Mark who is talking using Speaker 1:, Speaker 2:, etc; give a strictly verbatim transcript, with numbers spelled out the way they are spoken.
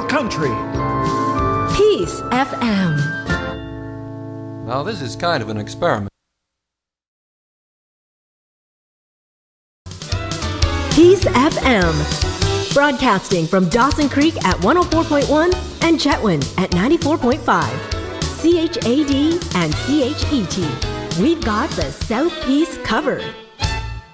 Speaker 1: country.
Speaker 2: Peace F M.
Speaker 3: Now, this is kind of an experiment.
Speaker 2: Peace F M. Broadcasting from Dawson Creek at one oh four point one and Chetwynd at ninety-four point five. C H A D and C H E T. We've got the Southeast covered.